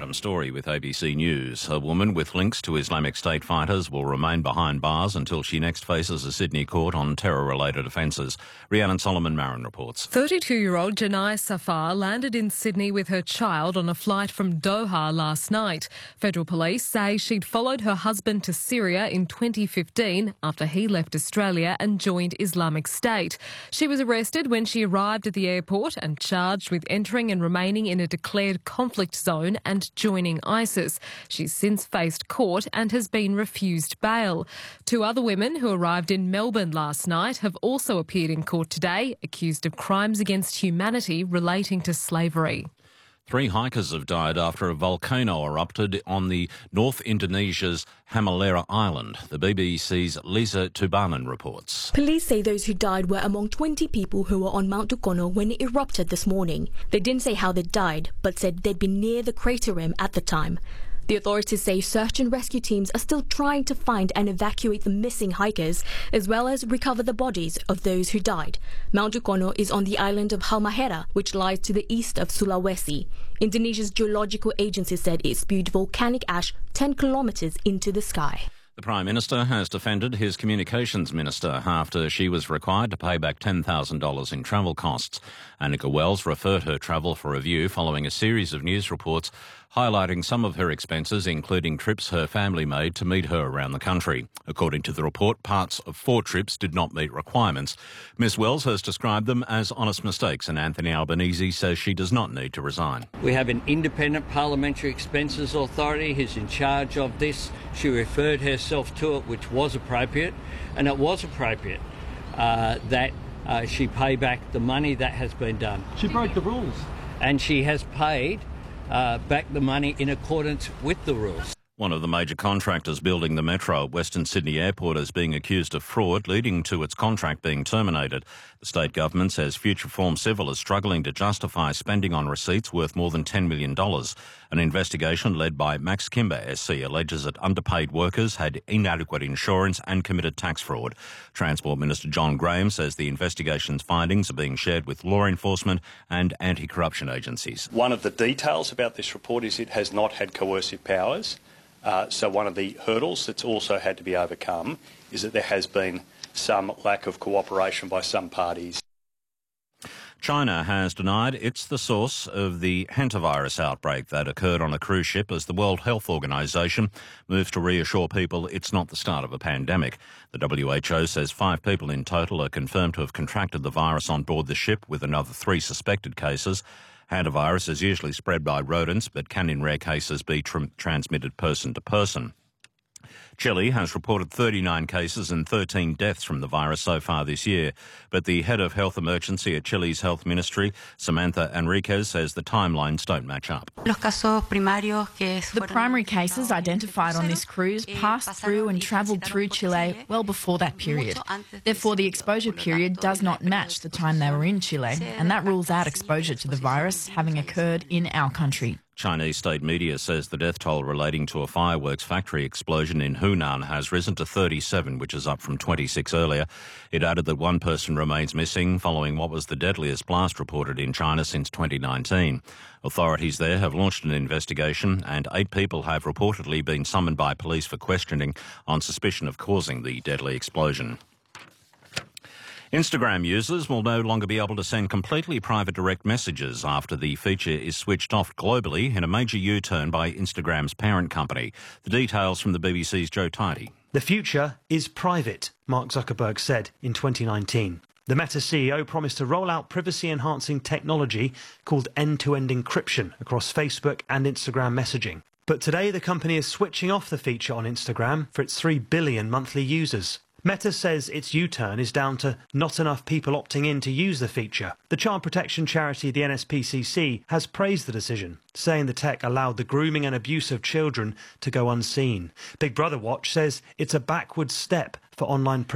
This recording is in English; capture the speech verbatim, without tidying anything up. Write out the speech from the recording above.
Adam Story with A B C News. A woman with links to Islamic State fighters will remain behind bars until she next faces a Sydney court on terror-related offences. Rhiannon Solomon-Marin reports. thirty-two-year-old Janai Safar landed in Sydney with her child on a flight from Doha last night. Federal police say she'd followed her husband to Syria in twenty fifteen after he left Australia and joined Islamic State. She was arrested when she arrived at the airport and charged with entering and remaining in a declared conflict zone and joining ISIS. She's since faced court and has been refused bail. Two other women who arrived in Melbourne last night have also appeared in court today, accused of crimes against humanity relating to slavery. Three hikers have died after a volcano erupted on the North Indonesia's Halmahera Island. The B B C's Lisa Tubanan reports. Police say those who died were among twenty people who were on Mount Tukono when it erupted this morning. They didn't say how they died, but said they'd been near the crater rim at the time. The authorities say search and rescue teams are still trying to find and evacuate the missing hikers, as well as recover the bodies of those who died. Mount Tukono is on the island of Halmahera, which lies to the east of Sulawesi. Indonesia's geological agency said it spewed volcanic ash ten kilometres into the sky. The Prime Minister has defended his Communications Minister after she was required to pay back ten thousand dollars in travel costs. Annika Wells referred her travel for review following a series of news reports highlighting some of her expenses, including trips her family made to meet her around the country. According to the report, parts of four trips did not meet requirements. Miss Wells has described them as honest mistakes, and Anthony Albanese says she does not need to resign. We have an independent parliamentary expenses authority who's in charge of this. She referred herself to it, which was appropriate, and it was appropriate uh, that uh, she pay back the money that has been done. She broke the rules. And she has paid uh, back the money in accordance with the rules. One of the major contractors building the metro at Western Sydney Airport is being accused of fraud, leading to its contract being terminated. The state government says Future Form Civil is struggling to justify spending on receipts worth more than ten million dollars. An investigation led by Max Kimber S C alleges that underpaid workers had inadequate insurance and committed tax fraud. Transport Minister John Graham says the investigation's findings are being shared with law enforcement and anti-corruption agencies. One of the details about this report is it has not had coercive powers. Uh, so one of the hurdles that's also had to be overcome is that there has been some lack of cooperation by some parties. China has denied it's the source of the hantavirus outbreak that occurred on a cruise ship as the World Health Organization moves to reassure people it's not the start of a pandemic. The W H O says five people in total are confirmed to have contracted the virus on board the ship, with another three suspected cases. Hantavirus is usually spread by rodents, but can in rare cases be tr- transmitted person to person. Chile has reported thirty-nine cases and thirteen deaths from the virus so far this year, but the head of health emergency at Chile's health ministry, Samantha Enriquez, says the timelines don't match up. The primary cases identified on this cruise passed through and travelled through Chile well before that period. Therefore, the exposure period does not match the time they were in Chile, and that rules out exposure to the virus having occurred in our country. Chinese state media says the death toll relating to a fireworks factory explosion in Hunan has risen to thirty-seven, which is up from twenty-six earlier. It added that one person remains missing following what was the deadliest blast reported in China since twenty nineteen. Authorities there have launched an investigation, and eight people have reportedly been summoned by police for questioning on suspicion of causing the deadly explosion. Instagram users will no longer be able to send completely private direct messages after the feature is switched off globally in a major U-turn by Instagram's parent company. The details from the B B C's Joe Tidy. The future is private, Mark Zuckerberg said in twenty nineteen. The Meta C E O promised to roll out privacy-enhancing technology called end-to-end encryption across Facebook and Instagram messaging. But today the company is switching off the feature on Instagram for its three billion monthly users. Meta says its U-turn is down to not enough people opting in to use the feature. The child protection charity, the N S P C C, has praised the decision, saying the tech allowed the grooming and abuse of children to go unseen. Big Brother Watch says it's a backward step for online